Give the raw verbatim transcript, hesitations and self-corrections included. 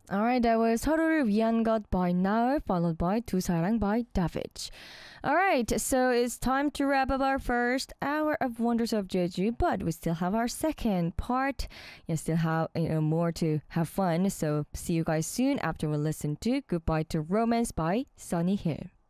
Alright, that was 서로를 위한 것 by Now, followed by 두 사랑 by David. Alright, so it's time to wrap up our first hour of Wonders of Jeju, but we still have our second part. You still have you know more to have fun, so see you guys soon after we listen to Goodbye to Romance by Sunny Hill.